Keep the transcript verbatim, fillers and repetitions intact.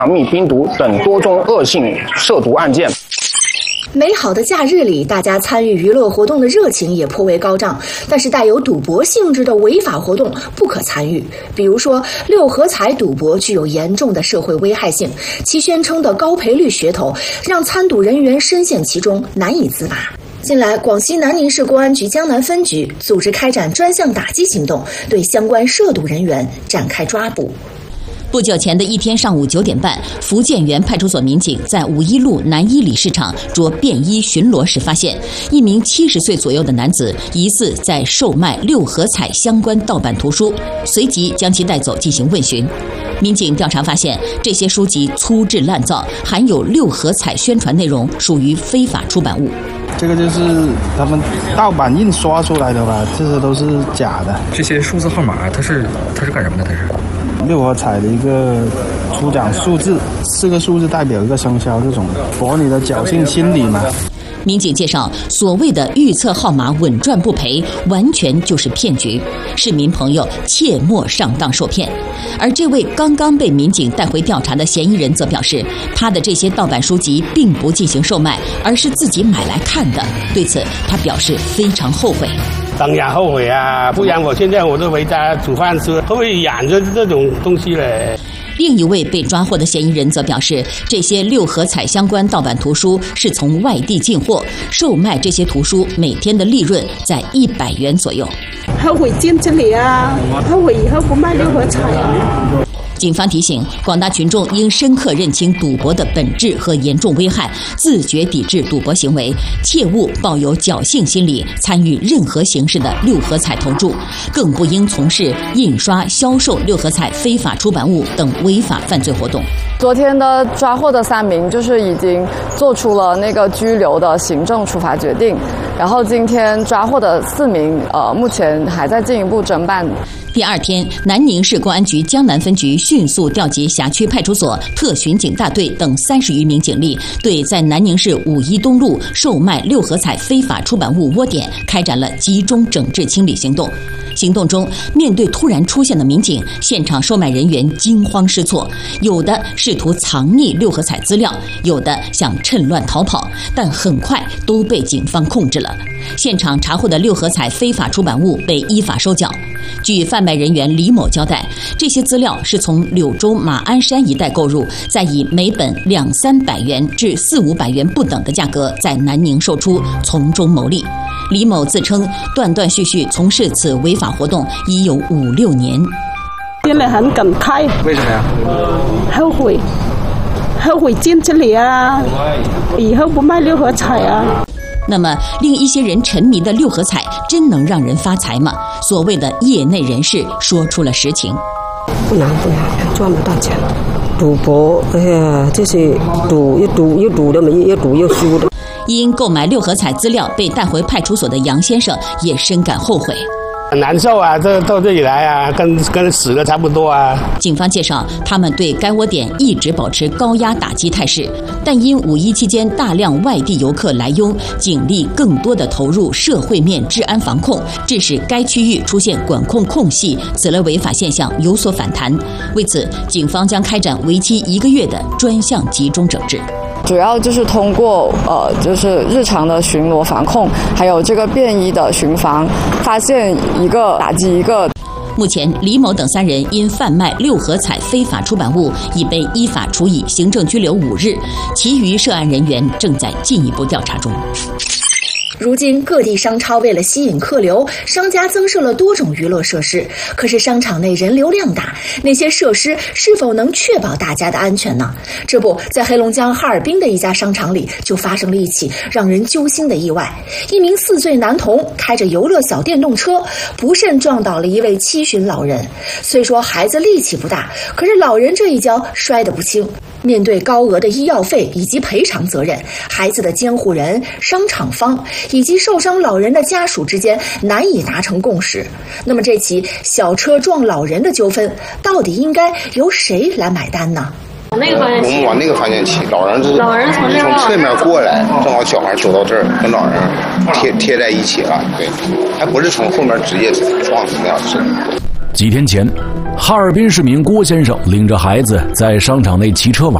米冰毒等多宗恶性涉毒案件。 美好的假日里，大家参与娱乐活动的热情也颇为高涨，但是带有赌博性质的违法活动不可参与。比如说，六合彩赌博具有严重的社会危害性，其宣称的高赔率噱头让参赌人员深陷其中，难以自拔。近来，广西南宁市公安局江南分局组织开展专项打击行动，对相关涉赌人员展开抓捕。 不久前的一天上午九点半，福建园派出所民警在五一路南一里市场着便衣巡逻时，发现一名七十岁左右的男子疑似在售卖六合彩相关盗版图书，随即将其带走进行问询。民警调查发现，这些书籍粗制滥造，含有六合彩宣传内容，属于非法出版物。 这个就是他们盗版印刷出来的吧，这些都是假的。 这些数字号码，它是它是干什么的？它是六合彩的一个出奖数字，四个数字代表一个生肖，这种博你的侥幸心理嘛。 民警介绍，所谓的预测号码稳赚不赔，完全就是骗局，市民朋友切莫上当受骗。而这位刚刚被民警带回调查的嫌疑人则表示，他的这些盗版书籍并不进行售卖，而是自己买来看的。对此，他表示非常后悔。 当然后悔啊，不然我现在我都回家煮饭吃，会不会养着这种东西嘞？ 另一位被抓获的嫌疑人则表示，这些六合彩相关盗版图书是从外地进货，售卖这些图书每天的利润在一百元左右。 后悔进这里啊，后悔以后不卖六合彩啊。 警方提醒广大群众应深刻认清赌博的本质和严重危害，自觉抵制赌博行为，切勿抱有侥幸心理参与任何形式的六合彩投注，更不应从事印刷、销售六合彩非法出版物等违法犯罪活动。 昨天的抓获的三名就是已经做出了那个拘留的行政处罚决定，然后今天抓获的四名，呃，目前还在进一步侦办。 第二天，南宁市公安局江南分局迅速调集辖区派出所、特巡警大队等三十余名警力，对在南宁市五一东路售卖六合彩非法出版物窝点开展了集中整治清理行动。行动中，面对突然出现的民警，现场售卖人员惊慌失措，有的试图藏匿六合彩资料，有的想趁乱逃跑，但很快都被警方控制了。现场查获的六合彩非法出版物被依法收缴。据贩卖人员李某交代，这些资料是从柳州马鞍山一带购入，再以每本两三百元至四五百元不等的价格在南宁售出，从中牟利。李某自称断断续续从事此违法活动已有五六年。 心里很感慨。 为什么呀？ 后悔，后悔进这里啊，以后不卖六合彩啊。 那么，令一些人沉迷的六合彩真能让人发财吗？所谓的业内人士说出了实情。 不难不难，赚不到钱。赌博，哎呀，这些赌又赌又赌的没，又赌又输的。 因购买六合彩资料被带回派出所的杨先生也深感后悔。 很难受啊，这到这里来啊，跟跟死了差不多啊。 警方介绍，他们对该窝点一直保持高压打击态势，但因五一期间大量外地游客来拥，警力更多的投入社会面治安防控，致使该区域出现管控空隙，此类违法现象有所反弹。为此，警方将开展为期一个月的专项集中整治。 主要就是通过呃，就是日常的巡逻防控，还有这个便衣的巡防，发现一个打击一个。 目前，李某等三人因贩卖六合彩非法出版物，已被依法处以行政拘留五日，其余涉案人员正在进一步调查中。 如今各地商超为了吸引客流，商家增设了多种娱乐设施。可是商场内人流量大，那些设施是否能确保大家的安全呢？这不，在黑龙江哈尔滨的一家商场里，就发生了一起让人揪心的意外。一名四岁男童开着游乐小电动车，不慎撞倒了一位七旬老人。虽说孩子力气不大，可是老人这一跤摔得不轻。面对高额的医药费以及赔偿责任，孩子的监护人、商场方以及受伤老人的家属之间难以达成共识。那么这起小车撞老人的纠纷，到底应该由谁来买单呢？ 那个方向我们往那个方向骑，老人是老人从这从侧面过来，正好小孩走到这儿，跟老人贴贴在一起了。对，还不是从后面直接撞死那样子。 几天前，哈尔滨市民郭先生领着孩子在商场内骑车玩，